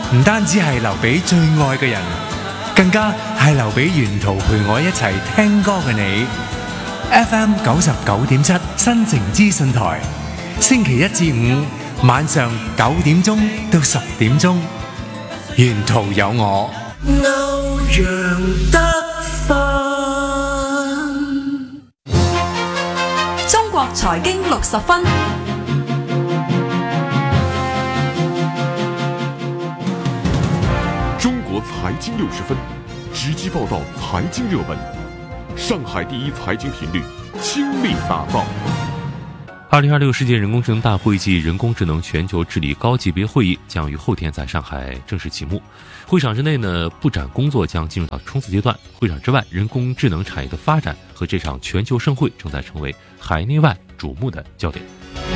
唔單止係留俾最愛嘅人，更加係留俾沿途陪我一齊聽歌嘅你。FM 99.7新城資訊台，星期一至五晚上9點鐘到10點鐘，沿途有我。歐陽德芬， 中國財經60分。 中國財經60分，直擊報道財經熱門。上海第一財經頻率傾力打造。 2026世界人工智能大會暨人工智能全球治理高級別會議將於後天在上海正式啟幕。會場之內呢，布展工作將進入到衝刺階段。會場之外，人工智能產業的發展和這場全球盛會正在成為海內外矚目的焦點。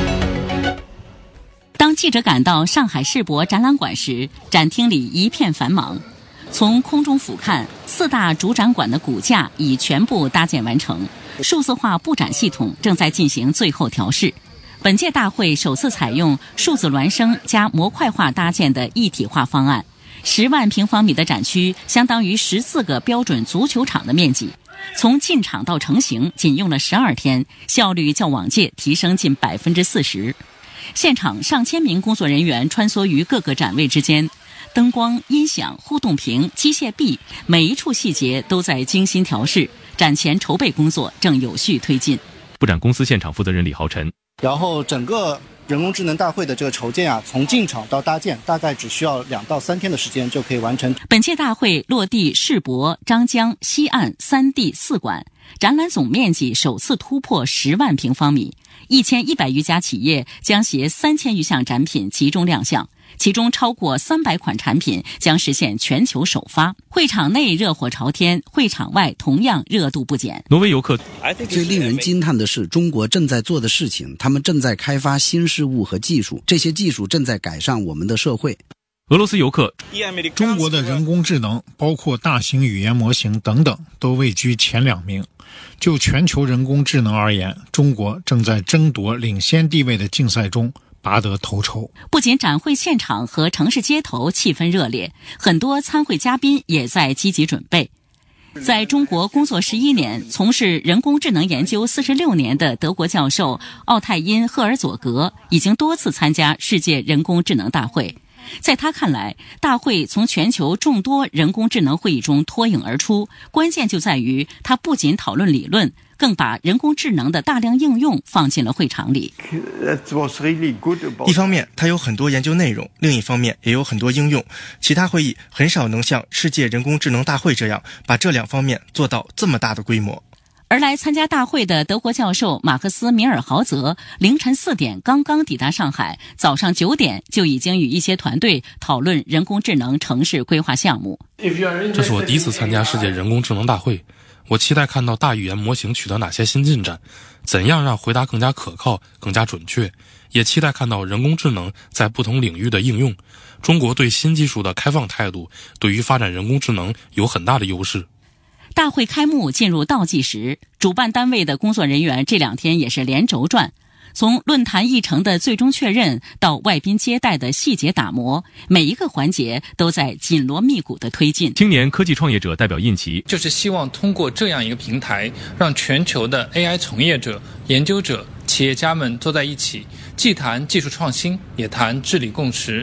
當記者趕到上海世博展覽館時，展廳裡一片繁忙。從空中俯瞰，4大主展館的骨架已全部搭建完成，數字化布展系統正在進行最後調試。本屆大會首次採用數字孿生加模塊化搭建的一體化方案，10萬平方米的展區相當於14個標準足球場的面積。從進場到成型僅用了12天，效率較往屆提升近40%。現場上千名工作人員穿梭於各個展位之間。燈光、音響、互動屏、機械臂，每一處細節都在精心調試。展前籌備工作正有序推進。 布展公司現場負責人李豪晨， 然後整個人工智能大會的這個籌建從進場到搭建，大概只需要2到3天的時間就可以完成。 本屆大會落地世博、張江、西岸3地4館，展覽總面積首次突破10萬平方米，1100餘家企業將攜3000餘項展品集中亮相。其中超過300款產品將實現全球首發。會場內熱火朝天，會場外同樣熱度不減。 挪威遊客最令人驚嘆的是，中國正在做的事情，他們正在開發新事物和技術，這些技術正在改善我們的社會。 俄羅斯遊客， 中國的人工智能，包括大型語言模型等等，都位居前2名。就全球人工智能而言，中國正在爭奪領先地位的競賽中拔得頭籌。 不僅展會現場和城市街頭氣氛熱烈，很多參會嘉賓也在積極準備。在中國工作11年，從事人工智能研究46年的德國教授奧泰因·赫爾佐格已經多次參加世界人工智能大會。在他看來，大會從全球眾多人工智能會議中脫穎而出，關鍵就在於它不僅討論理論，更把人工智能的大量應用放進了會場裡。 一方面它有很多研究內容，另一方面也有很多應用，其他會議很少能像世界人工智能大會這樣把這兩方面做到這麼大的規模。 而來參加大會的德國教授馬克思·米爾豪則凌晨4點剛剛抵達上海，早上9點就已經與一些團隊討論人工智能城市規劃項目。 這是我第一次參加世界人工智能大會，我期待看到大語言模型取得哪些新進展，怎樣讓回答更加可靠、更加準確，也期待看到人工智能在不同領域的應用。中國對新技術的開放態度，對於發展人工智能有很大的優勢。 大會開幕進入倒計時，主辦單位的工作人員這2天也是連軸轉，從論壇議程的最終確認到外賓接待的細節打磨，每一個環節都在緊鑼密鼓的推進。 青年科技創業者代表印奇， 就是希望通過這樣一個平台，讓全球的 AI 從業者、研究者、企業家們坐在一起，既談技術創新，也談治理共識。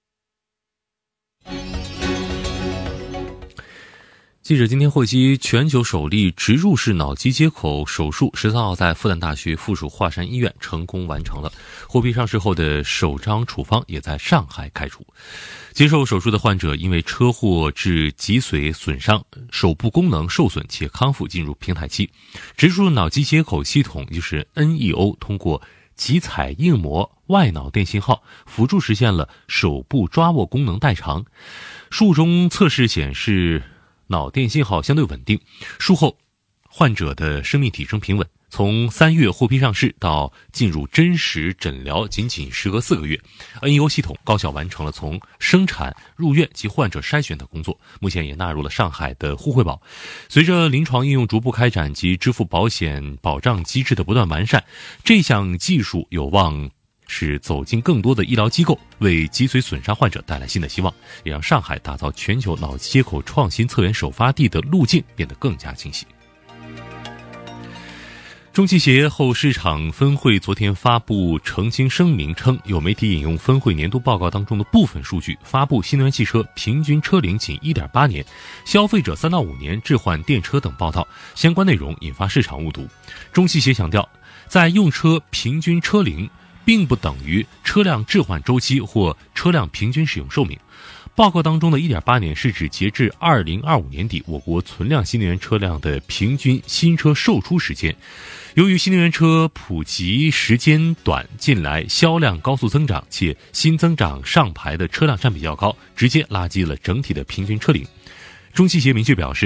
記者今天獲悉，全球首例植入式腦機接口手術13號在復旦大學附屬華山醫院成功完成了，獲批上市後的首張處方也在上海開出。接受手術的患者因為車禍致脊髓損傷，手部功能受損且康復進入平台期。植入腦機接口系統就是 NEO 通過極彩硬膜外腦電信號輔助實現了手部抓握功能代償。術中測試顯示腦電信號相對穩定，術後患者的生命體徵平穩，從3月獲批上市到進入真實診療僅時隔4個月。 NEO 系統高效完成了從生產、入院及患者篩選的工作，目前也納入了上海的互惠保。隨着臨床應用逐步開展及支付保險保障機制的不斷完善，這項技術有望是走进更多的医疗机构，为脊髓损伤患者带来新的希望，也让上海打造全球脑机接口创新策源首发地的路径变得更加清晰。中汽协后市场分会昨天发布澄清声明称，有媒体引用分会年度报告当中的部分数据，发布新能源汽车平均车龄仅 1.8 年，消费者3到5年置换电车等报道，相关内容引发市场误读。中汽协强调，在用车平均车龄并不等于车辆置换周期或车辆平均使用寿命。报告当中的 1.8 年是指截至2025年底我国存量新能源车辆的平均新车售出时间。由于新能源车普及时间短，近来销量高速增长，且新增长上牌的车辆占比较高，直接拉低了整体的平均车龄。中汽协明确表示，